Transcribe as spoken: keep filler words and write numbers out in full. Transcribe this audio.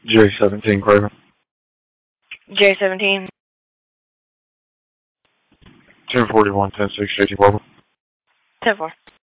J seventeen, Craven. J seventeen. ten forty-one, ten six, J T Global. ten four.